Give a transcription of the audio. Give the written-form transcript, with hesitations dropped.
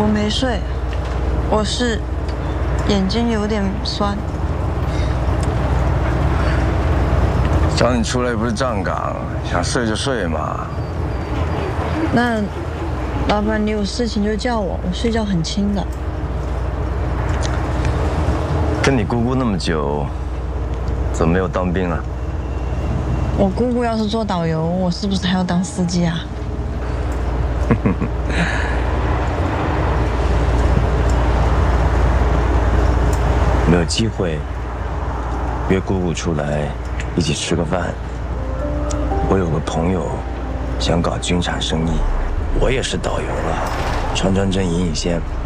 我没睡，我是眼睛有点酸。 找你出来不是站岗，想睡就睡嘛。 那老板，你有事情就叫我，我睡觉很轻的。 跟你姑姑那么久，怎么没有当兵啊？ 我姑姑要是做导游，我是不是还要当司机啊？ 没有机会约姑姑出来一起吃个饭。我有个朋友想搞军产生意，我也是导游了，穿针引线。